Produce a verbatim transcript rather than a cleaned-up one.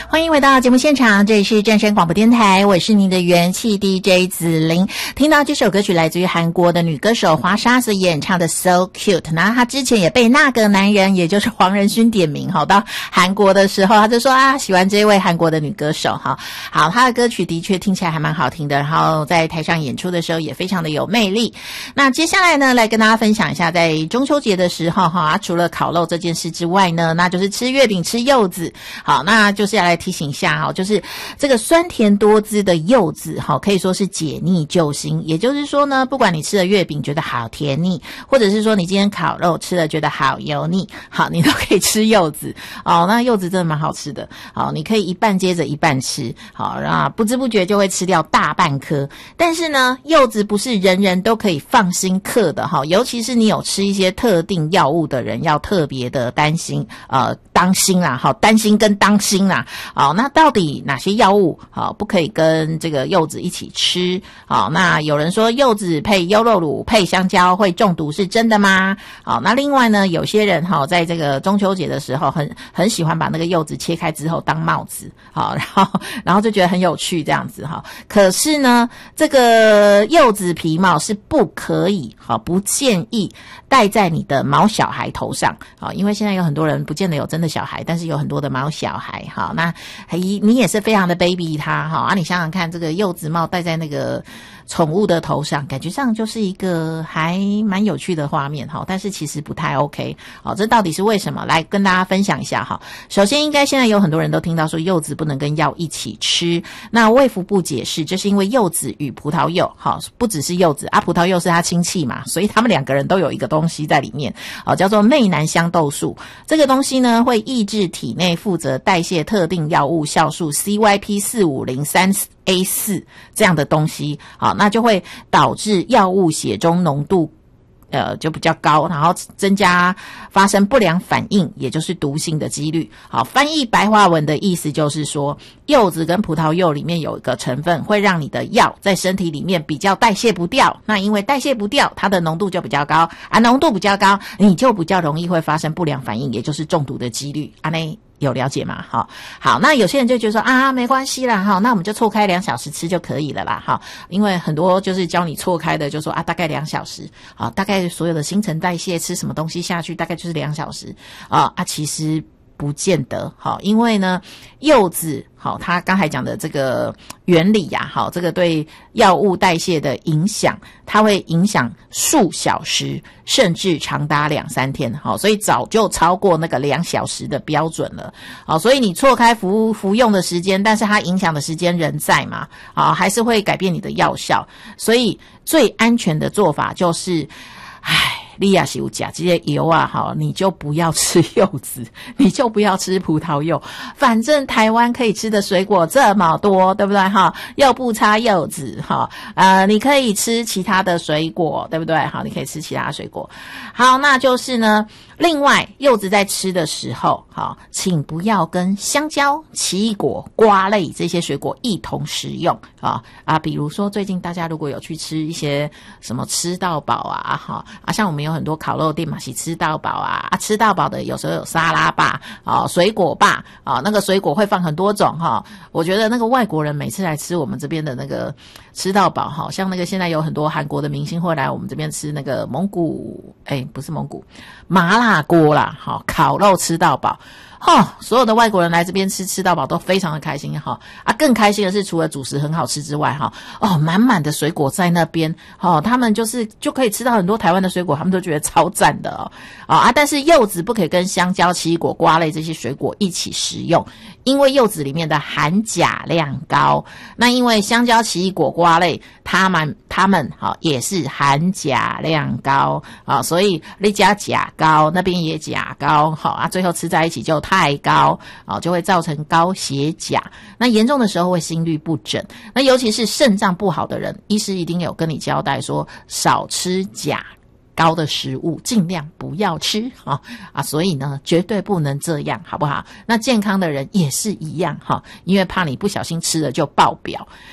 欢迎回到节目现场，这里是正声广播电台，我是您的元气 D J 子琳。听到这首歌曲来自于韩国的女歌手华莎所演唱的 So Cute， 那她之前也被那个男人也就是黄仁勋点名，好，到韩国的时候他就说啊喜欢这位韩国的女歌手，好，好，她的歌曲的确听起来还蛮好听的，然后在台上演出的时候也非常的有魅力。那接下来呢，来跟大家分享一下在中秋节的时候哈、啊，除了烤肉这件事之外呢，那就是吃月饼吃柚子。好，那就是要来提醒一下哈，就是这个酸甜多汁的柚子哈，可以说是解腻救星。也就是说呢，不管你吃了月饼觉得好甜腻，或者是说你今天烤肉吃了觉得好油腻，好，你都可以吃柚子哦。那柚子真的蛮好吃的，好，你可以一半接着一半吃，好，然后不知不觉就会吃掉大半颗。但是呢，柚子不是人人都可以放心嗑的哈，尤其是你有吃一些特定药物的人，要特别的担心，呃，当心啦，好，担心跟当心啦，好，那到底哪些药物好不可以跟这个柚子一起吃？好，那有人说柚子配优酪乳配香蕉会中毒，是真的吗？好，那另外呢，有些人哈在这个中秋节的时候很很喜欢把那个柚子切开之后当帽子，好，然后然后就觉得很有趣这样子哈。可是呢，这个柚子皮帽是不可以，好，不建议戴在你的毛小孩头上，好，因为现在有很多人不见得有真的小孩，但是有很多的毛小孩，好，那你也是非常的 baby 他，好啊，你想想看，这个柚子帽戴在那个宠物的头上，感觉上就是一个还蛮有趣的画面哈，但是其实不太 OK， 好，这到底是为什么？来跟大家分享一下哈。首先，应该现在有很多人都听到说柚子不能跟药一起吃，那卫福部解释，这是因为柚子与葡萄柚，好，不只是柚子啊，葡萄柚是它亲戚嘛，所以他们两个人都有一个东西在里面，好，叫做媚南香豆素。这个东西呢，会抑制体内负责代谢特定药物酵素 C Y P 四五零三A 四 这样的东西，好，那就会导致药物血中浓度呃就比较高，然后增加发生不良反应，也就是毒性的几率。好，翻译白话文的意思就是说，柚子跟葡萄柚里面有一个成分会让你的药在身体里面比较代谢不掉，那因为代谢不掉，它的浓度就比较高啊，浓度比较高，你就比较容易会发生不良反应，也就是中毒的几率啊。那有了解吗？好，好，那有些人就觉得说啊，没关系啦，哈，那我们就错开两小时吃就可以了啦，哈，因为很多就是教你错开的，就说啊，大概两小时，啊，大概所有的新陈代谢吃什么东西下去，大概就是两小时，啊啊，其实不见得，好，因为呢，柚子，好，他刚才讲的这个原理呀、啊，好，这个对药物代谢的影响，它会影响数小时，甚至长达两三天，好，所以早就超过那个两小时的标准了，好，所以你错开服服用的时间，但是它影响的时间仍在嘛，好，还是会改变你的药效，所以最安全的做法就是，唉。你也是有吃这些油啊，好，你就不要吃柚子，你就不要吃葡萄柚，反正台湾可以吃的水果这么多，对不对哈？又不差柚子哈，呃，你可以吃其他的水果，对不对？好，你可以吃其他的水果。好，那就是呢，另外柚子在吃的时候，好，请不要跟香蕉、奇异果、瓜类这些水果一同食用啊啊，比如说最近大家如果有去吃一些什么吃到饱啊，哈啊，像我们有。有很多烤肉店嘛，是吃到饱啊，啊吃到饱的有时候有沙拉吧，哦，水果吧，哦，那个水果会放很多种哈、哦。我觉得那个外国人每次来吃我们这边的那个吃到饱，哈，像那个现在有很多韩国的明星会来我们这边吃那个蒙古，哎，不是蒙古，麻辣锅啦，好、哦，烤肉吃到饱。哦，所有的外国人来这边吃吃到饱都非常的开心哈、哦、啊！更开心的是，除了主食很好吃之外哈，哦，满满的水果在那边哦，他们就是就可以吃到很多台湾的水果，他们都觉得超赞的哦啊！但是柚子不可以跟香蕉、奇异果、瓜类这些水果一起食用，因为柚子里面的含钾量高。那因为香蕉、奇异果、瓜类，它们它们好、哦、也是含钾量高啊、哦，所以那家钾高，那边也钾高，好、哦、啊，最后吃在一起就。太高啊，就会造成高血钾。那严重的时候会心律不整。那尤其是肾脏不好的人，医师一定有跟你交代说，少吃钾高的食物，尽量不要吃啊啊！所以呢，绝对不能这样，好不好？那健康的人也是一样哈，因为怕你不小心吃了就爆表。